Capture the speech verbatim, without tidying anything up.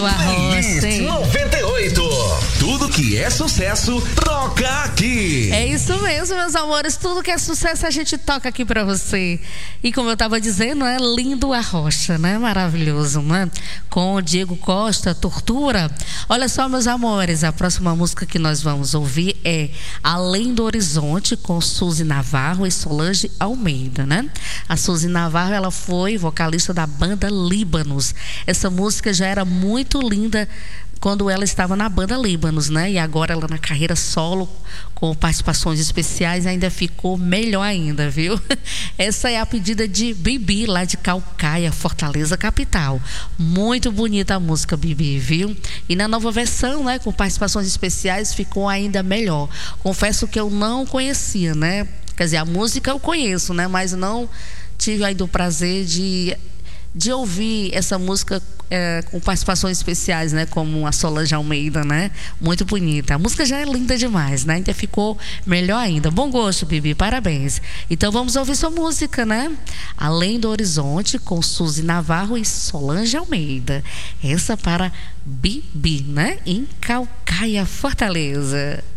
Playlist noventa e oito. Tudo que é sucesso, toca aqui. É isso mesmo, meus amores. Tudo que é sucesso a gente toca aqui pra você. E como eu tava dizendo, é lindo a rocha, né? Maravilhoso, né? Com o Diego Costa, Tortura. Olha só, meus amores, a próxima música que nós vamos ouvir é Além do Horizonte, com Suzy Navarro e Solange Almeida, né? A Suzy Navarro, ela foi vocalista da banda Líbanos. Essa música já era muito linda quando ela estava na banda Líbanos, né? E agora ela na carreira solo, com participações especiais, ainda ficou melhor ainda, viu? Essa é a pedida de Bibi, lá de Caucaia, Fortaleza, capital. Muito bonita a música, Bibi, viu? E na nova versão, né, com participações especiais, ficou ainda melhor. Confesso que eu não conhecia, né? Quer dizer, a música eu conheço, né? Mas não tive ainda o prazer de... de ouvir essa música é, com participações especiais, né? Como a Solange Almeida, né? Muito bonita. A música já é linda demais, né? Ainda ficou melhor ainda. Bom gosto, Bibi, parabéns. Então vamos ouvir sua música, né? Além do Horizonte, com Suzy Navarro e Solange Almeida. Essa para Bibi, né? Em Caucaia, Fortaleza.